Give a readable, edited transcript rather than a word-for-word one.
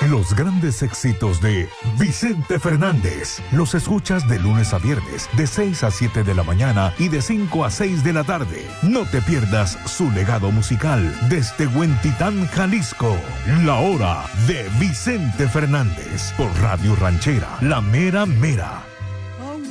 Los grandes éxitos de Vicente Fernández los escuchas de lunes a viernes de 6 a 7 de la mañana y de 5 a 6 de la tarde. No te pierdas su legado musical desde Huentitán, Jalisco. La hora de Vicente Fernández por Radio Ranchera, La Mera Mera.